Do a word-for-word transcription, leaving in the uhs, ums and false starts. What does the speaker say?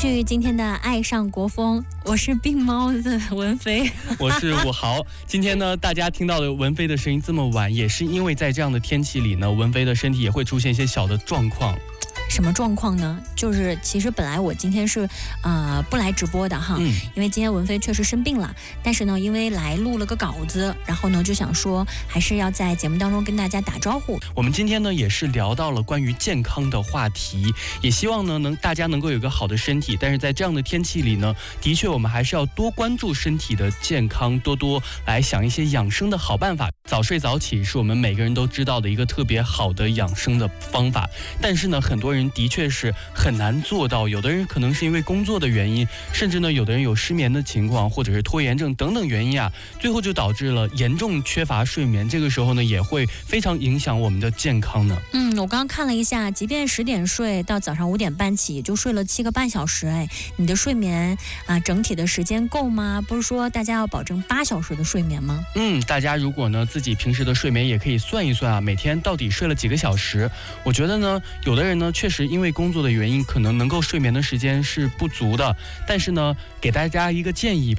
续今天的爱上国风，我是病猫的文飞， 我是武豪。今天呢，大家听到的文飞的声音这么晚，也是因为在这样的天气里呢，文飞的身体也会出现一些小的状况。 什么状况呢？就是其实本来我今天是呃不来直播的哈、嗯，因为今天文飞确实生病了，但是呢，因为来录了个稿子，然后呢就想说还是要在节目当中跟大家打招呼。 我们今天呢也是聊到了关于健康的话题，也希望呢能大家能够有一个好的身体，但是在这样的天气里呢，的确我们还是要多关注身体的健康，多多来想一些养生的好办法。早睡早起是我们每个人都知道的一个特别好的养生的方法，但是呢，很多人的确是很难做到。有的人可能是因为工作的原因，甚至呢，有的人有失眠的情况，或者是拖延症等等原因啊，最后就导致了严重缺乏睡眠。这个时候呢，也会非常影响我们的健康呢。 嗯，我刚刚看了一下，即便十点睡到早上五点半起，就睡了七个半小时。哎，你的睡眠啊、呃，整体的时间够吗？不是说大家要保证八小时的睡眠吗？ 嗯，大家如果呢自己平时的睡眠也可以算一算啊，每天到底睡了几个小时。我觉得呢，有的人呢确实因为工作的原因，可能能够睡眠的时间是不足的，但是呢，给大家一个建议。